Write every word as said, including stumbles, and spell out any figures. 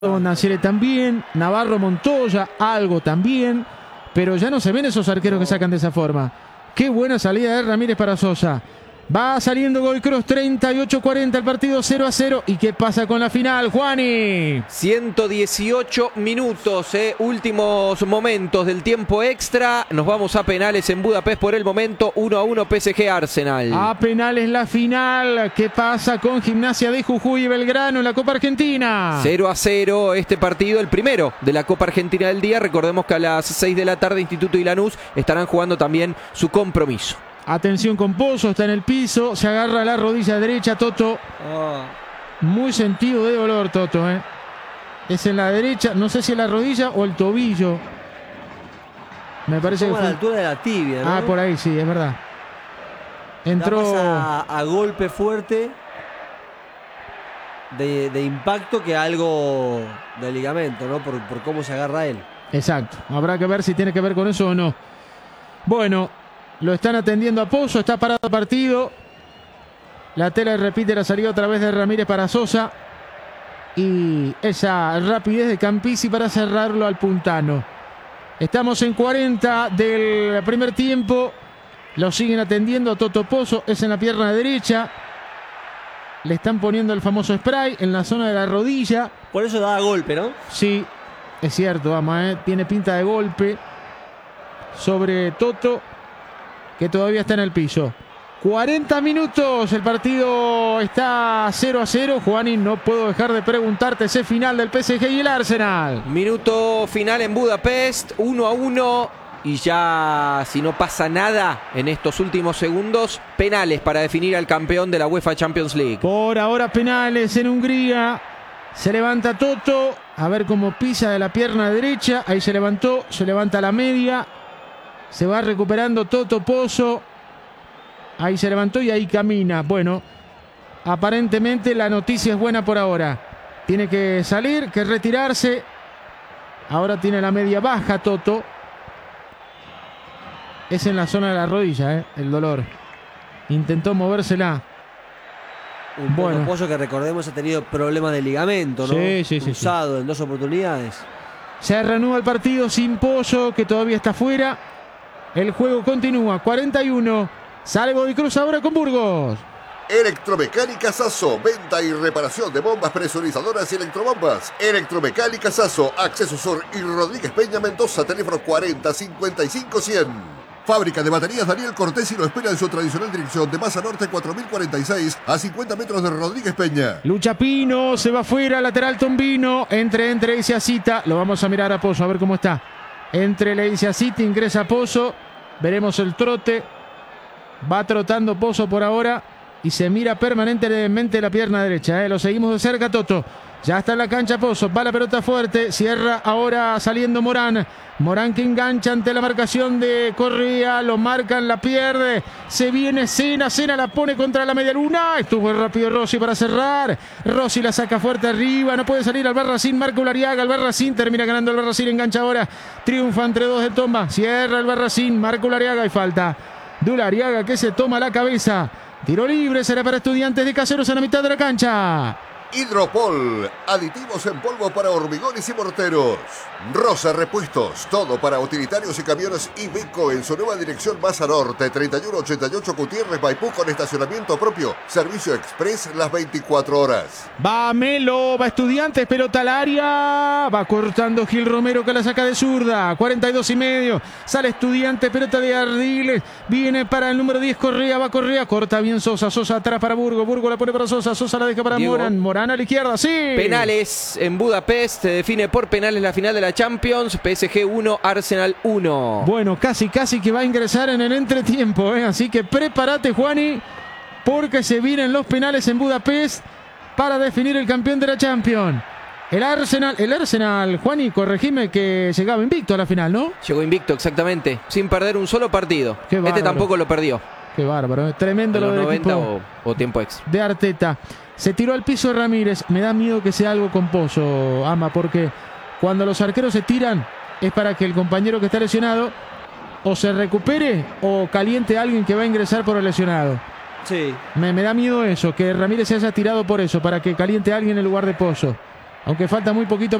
Naciere también, Navarro Montoya, algo también, pero ya no se ven esos arqueros que sacan de esa forma. Qué buena salida de Ramírez para Sosa. Va saliendo Godoy Cruz, treinta y ocho cuarenta el partido, cero a cero. ¿Y qué pasa con la final, Juani? ciento dieciocho minutos, eh, últimos momentos del tiempo extra. Nos vamos a penales en Budapest por el momento, uno a uno P S G Arsenal. A penales la final. ¿Qué pasa con Gimnasia de Jujuy y Belgrano en la Copa Argentina? cero a cero este partido, el primero de la Copa Argentina del día. Recordemos que a las seis de la tarde Instituto y Lanús estarán jugando también su compromiso. Atención con Pozo, está en el piso, se agarra la rodilla derecha, Toto. Oh. Muy sentido de dolor, Toto, ¿eh? Es en la derecha, no sé si es la rodilla o el tobillo. Me parece Como que a la fue... altura de la tibia, ¿no? Ah, por ahí, sí, es verdad. Entró... A, a golpe fuerte de, de impacto que algo de ligamento, ¿no? Por, por cómo se agarra él. Exacto, habrá que ver si tiene que ver con eso o no. Bueno... Lo están atendiendo a Pozo, está parado el partido. La tela de repite la salió a través de Ramírez para Sosa. Y esa rapidez de Campisi para cerrarlo al puntano. Estamos en cuarenta del primer tiempo. Lo siguen atendiendo a Toto Pozo, es en la pierna derecha. Le están poniendo el famoso spray en la zona de la rodilla. Por eso da golpe, ¿no? Sí, es cierto, vamos, ¿eh? Tiene pinta de golpe sobre Toto, que todavía está en el piso. cuarenta minutos, el partido está cero a cero. Juani, no puedo dejar de preguntarte ese final del P S G y el Arsenal. Minuto final en Budapest, uno a uno. Y ya, si no pasa nada en estos últimos segundos, penales para definir al campeón de la UEFA Champions League. Por ahora penales en Hungría. Se levanta Toto, a ver cómo pisa de la pierna derecha. Ahí se levantó, se levanta la media. Se va recuperando Toto Pozo. Ahí se levantó y ahí camina. Bueno, aparentemente la noticia es buena por ahora. Tiene que salir, que retirarse. Ahora tiene la media baja Toto. Es en la zona de la rodilla, ¿eh? El dolor. Intentó movérsela. Un bueno. Pozo que recordemos ha tenido problemas de ligamento, ¿no? Sí, sí, sí. Cruzado sí. en dos oportunidades. Se reanuda el partido sin Pozo, que todavía está fuera. El juego continúa, cuarenta y uno. Sale Godoy Cruz ahora con Burgos. Electromecánica Sasso, venta y reparación de bombas presurizadoras y electrobombas. Electromecánica Sasso, Acceso Sur y Rodríguez Peña Mendoza, teléfono cuarenta cincuenta y cinco cien. Fábrica de baterías Daniel Cortés y lo espera en su tradicional dirección de Masa Norte cuatro mil cuarenta y seis a cincuenta metros de Rodríguez Peña. Lucha Pino, se va afuera, lateral Tombino. Entre, entre, dice a Cita. Lo vamos a mirar a Pozo, a ver cómo está. Entre, le dice a Cita, ingresa Pozo. Veremos el trote. Va trotando Pozo por ahora. Y se mira permanentemente la pierna derecha. ¿eh? Lo seguimos de cerca, Toto. Ya está en la cancha Pozo. Va la pelota fuerte. Cierra ahora saliendo Morán. Morán que engancha ante la marcación de Correa. Lo marcan, la pierde. Se viene Sena. Sena la pone contra la media luna. Estuvo rápido Rossi para cerrar. Rossi la saca fuerte arriba. No puede salir Albarracín. Marca Ulariaga. Albarracín termina ganando Albarracín. Engancha ahora. Triunfa entre dos de Tomba. Cierra Albarracín. Marca Ulariaga y falta de Ulariaga que se toma la cabeza. Tiro libre será para Estudiantes de Caseros en la mitad de la cancha. Hidropol, aditivos en polvo para hormigones y morteros. Rosa Repuestos, todo para utilitarios y camiones Iveco en su nueva dirección Masa Norte, treinta y uno ochenta y ocho Gutiérrez Maipú con estacionamiento propio. Servicio express las veinticuatro horas. Va Melo, va Estudiantes, pelota al área. Va cortando Gil Romero que la saca de zurda. cuarenta y dos y medio. Sale Estudiantes, pelota de Ardiles. Viene para el número diez Correa, va Correa. Corta bien Sosa, Sosa atrás para Burgo. Burgo la pone para Sosa, Sosa la deja para Diego. Morán. Morán a la izquierda, sí. Penales en Budapest, se define por penales la final de la Champions. P S G uno, Arsenal uno. Bueno, casi, casi que va a ingresar en el entretiempo, ¿eh? Así que prepárate, Juani, porque se vienen los penales en Budapest para definir el campeón de la Champions. El Arsenal, el Arsenal, Juani, corregime que llegaba invicto a la final, ¿no? Llegó invicto, exactamente, sin perder un solo partido. Qué Este bárbaro. tampoco lo perdió. Qué bárbaro, ¿eh? Tremendo En lo los del noventa equipo o, o tiempo extra. de Arteta. Se tiró al piso Ramírez. Me da miedo que sea algo con Pozo, Ama, porque cuando los arqueros se tiran es para que el compañero que está lesionado o se recupere o caliente a alguien que va a ingresar por el lesionado. Sí. Me, me da miedo eso, que Ramírez se haya tirado por eso, para que caliente a alguien en lugar de Pozo. Aunque falta muy poquito